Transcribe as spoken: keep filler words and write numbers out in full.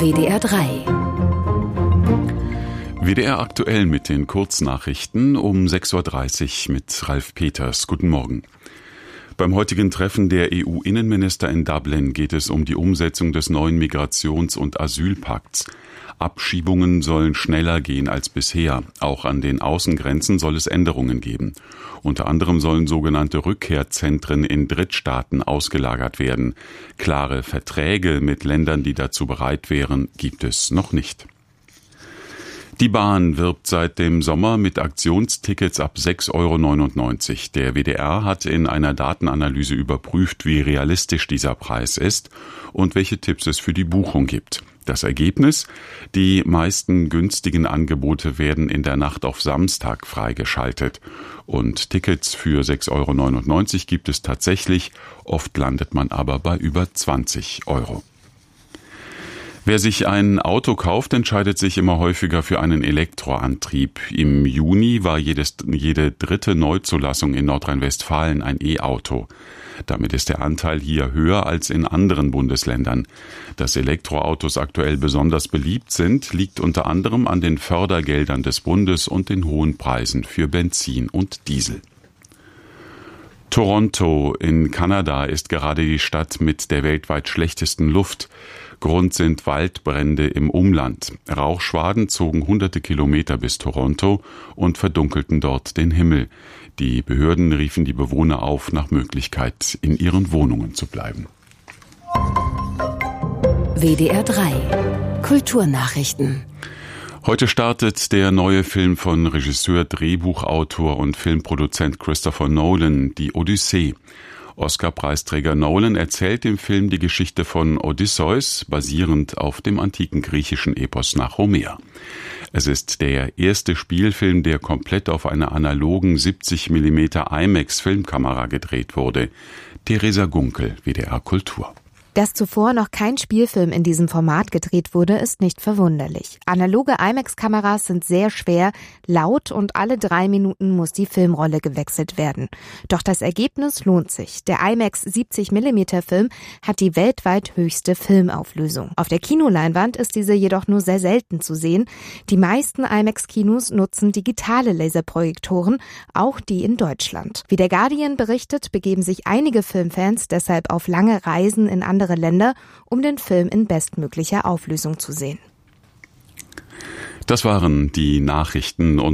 W D R drei. W D R aktuell mit den Kurznachrichten um sechs Uhr dreißig mit Ralf Peters. Guten Morgen. Beim heutigen Treffen der E U-Innenminister in Dublin geht es um die Umsetzung des neuen Migrations- und Asylpakts. Abschiebungen sollen schneller gehen als bisher. Auch an den Außengrenzen soll es Änderungen geben. Unter anderem sollen sogenannte Rückkehrzentren in Drittstaaten ausgelagert werden. Klare Verträge mit Ländern, die dazu bereit wären, gibt es noch nicht. Die Bahn wirbt seit dem Sommer mit Aktionstickets ab sechs Euro neunundneunzig. Der W D R hat in einer Datenanalyse überprüft, wie realistisch dieser Preis ist und welche Tipps es für die Buchung gibt. Das Ergebnis? Die meisten günstigen Angebote werden in der Nacht auf Samstag freigeschaltet. Und Tickets für sechs Euro neunundneunzig gibt es tatsächlich. Oft landet man aber bei über zwanzig Euro. Wer sich ein Auto kauft, entscheidet sich immer häufiger für einen Elektroantrieb. Im Juni war jedes, jede dritte Neuzulassung in Nordrhein-Westfalen ein E-Auto. Damit ist der Anteil hier höher als in anderen Bundesländern. Dass Elektroautos aktuell besonders beliebt sind, liegt unter anderem an den Fördergeldern des Bundes und den hohen Preisen für Benzin und Diesel. Toronto in Kanada ist gerade die Stadt mit der weltweit schlechtesten Luft. Grund sind Waldbrände im Umland. Rauchschwaden zogen hunderte Kilometer bis Toronto und verdunkelten dort den Himmel. Die Behörden riefen die Bewohner auf, nach Möglichkeit in ihren Wohnungen zu bleiben. W D R drei. Kulturnachrichten. Heute startet der neue Film von Regisseur, Drehbuchautor und Filmproduzent Christopher Nolan, die Odyssee. Oscar-Preisträger Nolan erzählt im Film die Geschichte von Odysseus, basierend auf dem antiken griechischen Epos nach Homer. Es ist der erste Spielfilm, der komplett auf einer analogen siebzig Millimeter IMAX-Filmkamera gedreht wurde. Theresa Gunkel, W D R Kultur. Dass zuvor noch kein Spielfilm in diesem Format gedreht wurde, ist nicht verwunderlich. Analoge IMAX-Kameras sind sehr schwer, laut und alle drei Minuten muss die Filmrolle gewechselt werden. Doch das Ergebnis lohnt sich. Der IMAX siebzig Millimeter Film hat die weltweit höchste Filmauflösung. Auf der Kinoleinwand ist diese jedoch nur sehr selten zu sehen. Die meisten IMAX-Kinos nutzen digitale Laserprojektoren, auch die in Deutschland. Wie der Guardian berichtet, begeben sich einige Filmfans deshalb auf lange Reisen in andere Länder, um den Film in bestmöglicher Auflösung zu sehen. Das waren die Nachrichten und